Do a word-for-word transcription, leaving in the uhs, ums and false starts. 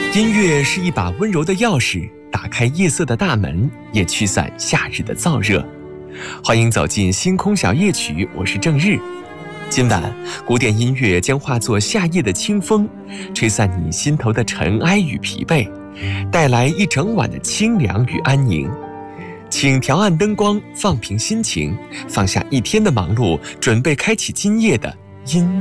音乐是一把温柔的钥匙，打开夜色的大门，也驱散夏日的燥热。欢迎走进星空小夜曲，我是郑日。今晚，古典音乐将化作夏夜的清风，吹散你心头的尘埃与疲惫，带来一整晚的清凉与安宁。请调暗灯光，放平心情，放下一天的忙碌，准备开启今夜的音